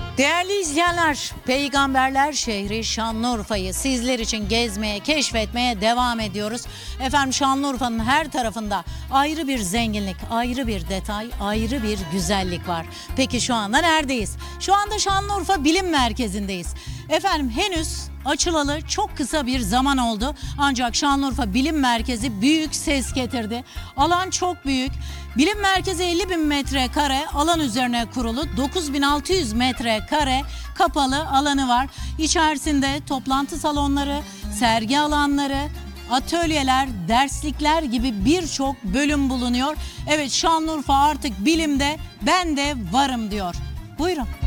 Değerli izleyenler, Peygamberler şehri Şanlıurfa'yı sizler için gezmeye, keşfetmeye devam ediyoruz. Efendim Şanlıurfa'nın her tarafında ayrı bir zenginlik, ayrı bir detay, ayrı bir güzellik var. Peki şu anda neredeyiz? Şu anda Şanlıurfa Bilim Merkezi'ndeyiz. Efendim henüz açılalı çok kısa bir zaman oldu. Ancak Şanlıurfa Bilim Merkezi büyük ses getirdi. Alan çok büyük. Bilim Merkezi 50.000 metrekare alan üzerine kurulu, 9.600 metrekare kapalı alanı var. İçerisinde toplantı salonları, sergi alanları, atölyeler, derslikler gibi birçok bölüm bulunuyor. Evet, Şanlıurfa artık bilimde ben de varım diyor. Buyurun.